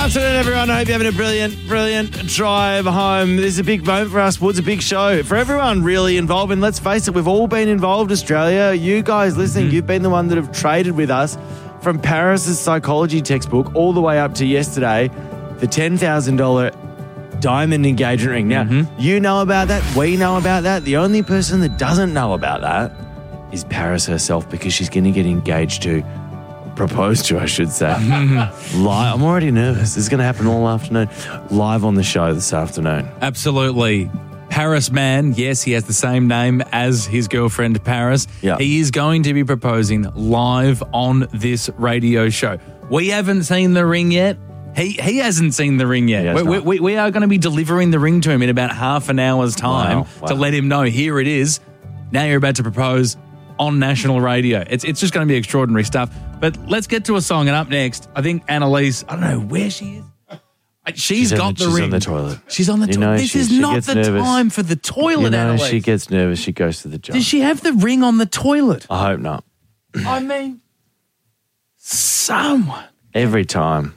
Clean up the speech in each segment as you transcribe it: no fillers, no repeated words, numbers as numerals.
afternoon, everyone. I hope you're having a brilliant drive home. This is a big moment for us, Woods, a big show. For everyone really involved, and let's face it, we've all been involved, Australia. You guys listening, you've been the one that have traded with us from Paris's psychology textbook all the way up to yesterday, the $10,000 diamond engagement ring. Now, you know about that. We know about that. The only person that doesn't know about that is Paris herself, because she's going to get engaged to, proposed to, I should say. Live. I'm already nervous. This is going to happen all afternoon. Live on the show this afternoon. Absolutely. Paris Man, yes, he has the same name as his girlfriend Paris. Yeah. He is going to be proposing live on this radio show. We haven't seen the ring yet. He hasn't seen the ring yet. We are going to be delivering the ring to him in about half an hour's time to let him know, here it is. Now you're about to propose on national radio. It's just going to be extraordinary stuff. But let's get to a song, and up next, I think Annalise, I don't know where she is. She's got the ring. She's on the toilet. She's on the toilet. This is not the time for the toilet, Annalise. She gets nervous. She goes to the job. Does she have the ring on the toilet? I hope not. I mean, someone. Every time.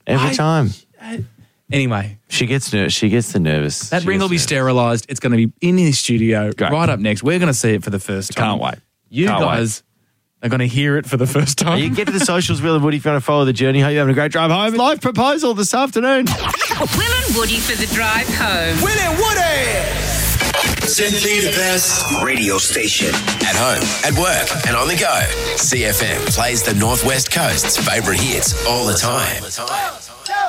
Anyway. She gets nervous. She gets the nervous. That ring will be sterilised. It's going to be in his studio right up next. We're going to see it for the first time. Can't wait. You guys are going to hear it for the first time. You can get to the socials, Will and Woody, if you want to follow the journey. Hope you're having a great drive home. Live proposal this afternoon. Will and Woody for the drive home. Will and Woody! Simply the best radio station. At home, at work, and on the go. CFM plays the Northwest Coast's favourite hits all the time.